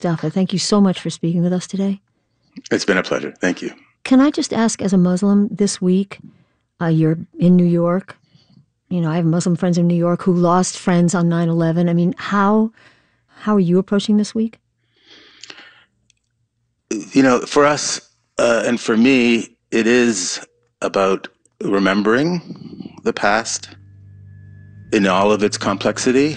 Dafa, thank you so much for speaking with us today. It's been a pleasure. Thank you. Can I just ask, as a Muslim, this week, you're in New York. I have Muslim friends in New York who lost friends on 9/11. I mean, how are you approaching this week? For us and for me, it is about remembering the past in all of its complexity